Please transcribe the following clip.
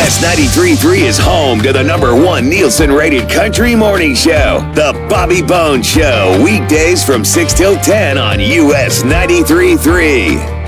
US 93.3 is home to the #1 Nielsen-rated country morning show, The Bobby Bones Show, weekdays from 6 till 10 on US 93.3.